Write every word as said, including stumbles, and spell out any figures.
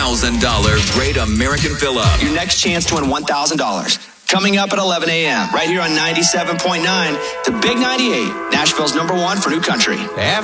thousand dollars Great American Fill-Up. Your next chance to win one thousand dollars. Coming up at eleven a.m. right here on ninety-seven point nine, the Big ninety-eight, Nashville's number one for new country. After